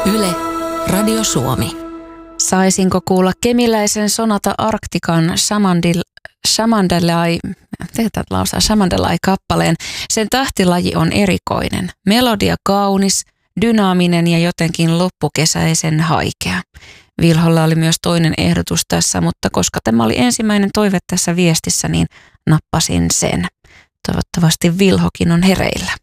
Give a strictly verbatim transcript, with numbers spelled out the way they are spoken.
Yle, Radio Suomi. Saisinko kuulla kemiläisen Sonata Arctican Samandil, Samandelai, teetät lausaa, Samandelai-kappaleen? Sen tahtilaji on erikoinen. Melodia kaunis, dynaaminen ja jotenkin loppukesäisen haikea. Vilholla oli myös toinen ehdotus tässä, mutta koska tämä oli ensimmäinen toive tässä viestissä, niin nappasin sen. Toivottavasti Vilhokin on hereillä.